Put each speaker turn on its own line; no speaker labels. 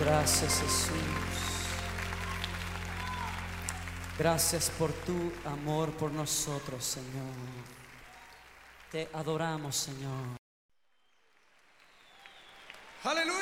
Gracias, Jesús. Gracias por tu amor por nosotros, Señor. Te adoramos, Señor.
Aleluya.